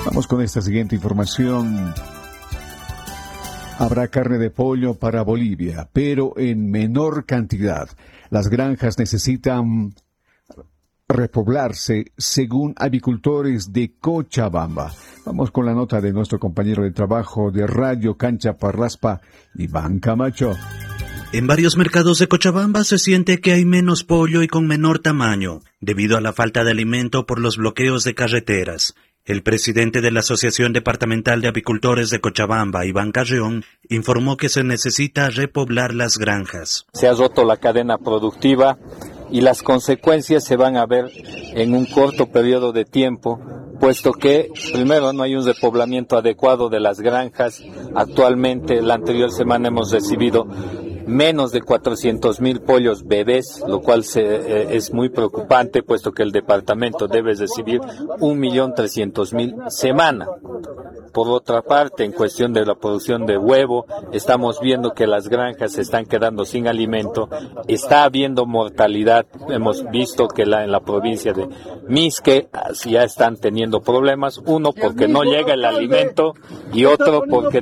Vamos con esta siguiente información. Habrá carne de pollo para Bolivia, pero en menor cantidad. Las granjas necesitan repoblarse, según avicultores de Cochabamba. Vamos con la nota de nuestro compañero de trabajo de Radio Cancha Parlaspa, Iván Camacho. En varios mercados de Cochabamba se siente que hay menos pollo y con menor tamaño, debido a la falta de alimento por los bloqueos de carreteras. El presidente de la Asociación Departamental de Apicultores de Cochabamba, Iván Carrión, informó que se necesita repoblar las granjas. Se ha roto la cadena productiva y las consecuencias se van a ver en un corto periodo de tiempo, puesto que, primero, no hay un repoblamiento adecuado de las granjas. Actualmente, la anterior semana hemos recibido menos de 400,000 pollos bebés, lo cual es muy preocupante, puesto que el departamento debe recibir 1.300.000 semana. Por otra parte, en cuestión de la producción de huevo, estamos viendo que las granjas se están quedando sin alimento, está habiendo mortalidad. Hemos visto que en la provincia de Misque ya están teniendo problemas, uno porque no llega el alimento y otro porque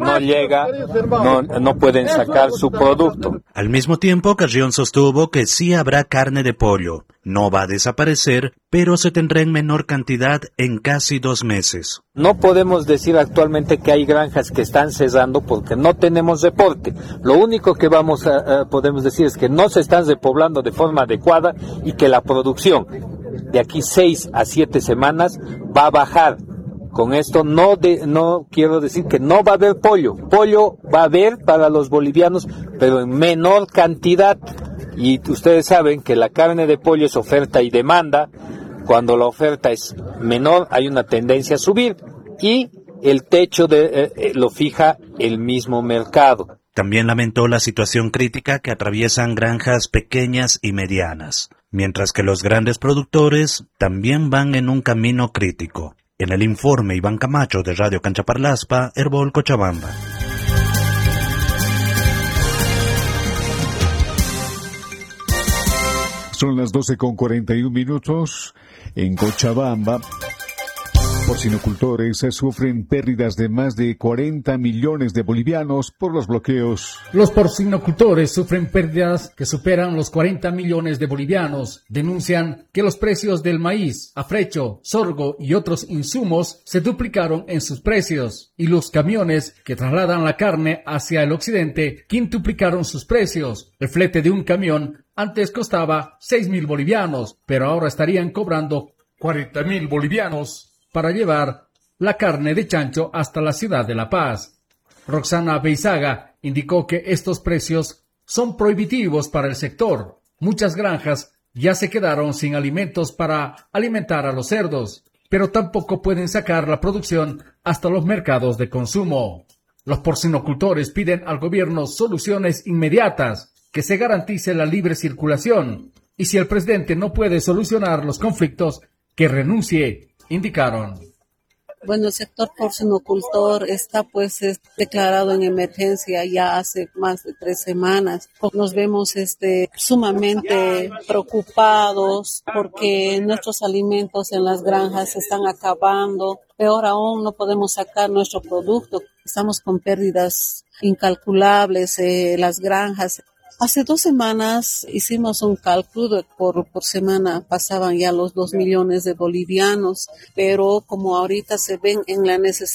no pueden sacar su producto. Al mismo tiempo, Carrión sostuvo que sí habrá carne de pollo. No va a desaparecer, pero se tendrá en menor cantidad en casi 2 meses. No podemos decir actualmente que hay granjas que están cerrando porque no tenemos reporte. Lo único que podemos decir es que no se están repoblando de forma adecuada y que la producción de aquí 6 a 7 semanas va a bajar. Con esto no quiero decir que no va a haber pollo. Pollo va a haber para los bolivianos, pero en menor cantidad. Y ustedes saben que la carne de pollo es oferta y demanda. Cuando la oferta es menor, hay una tendencia a subir. Y el techo lo fija el mismo mercado. También lamentó la situación crítica que atraviesan granjas pequeñas y medianas, mientras que los grandes productores también van en un camino crítico. En el informe, Iván Camacho de Radio Cancha Parlaspa, Herbol, Cochabamba. Son las 12:41 en Cochabamba. Porcinocultores sufren pérdidas de más de 40 millones de bolivianos por los bloqueos. Los porcinocultores sufren pérdidas que superan los 40 millones de bolivianos. Denuncian que los precios del maíz, afrecho, sorgo y otros insumos se duplicaron en sus precios. Y los camiones que trasladan la carne hacia el occidente quintuplicaron sus precios. El flete de un camión antes costaba 6.000 bolivianos, pero ahora estarían cobrando 40.000 bolivianos para llevar la carne de chancho hasta la ciudad de La Paz. Roxana Beizaga indicó que estos precios son prohibitivos para el sector. Muchas granjas ya se quedaron sin alimentos para alimentar a los cerdos, pero tampoco pueden sacar la producción hasta los mercados de consumo. Los porcinocultores piden al gobierno soluciones inmediatas, que se garantice la libre circulación, y si el presidente no puede solucionar los conflictos, que renuncie, indicaron. Bueno, el sector porcinocultor está declarado en emergencia ya hace más de 3 semanas. Nos vemos sumamente preocupados porque nuestros alimentos en las granjas se están acabando. Peor aún, no podemos sacar nuestro producto. Estamos con pérdidas incalculables las granjas. Hace 2 semanas hicimos un cálculo, por semana pasaban ya los 2 millones de bolivianos, pero como ahorita se ven en la necesidad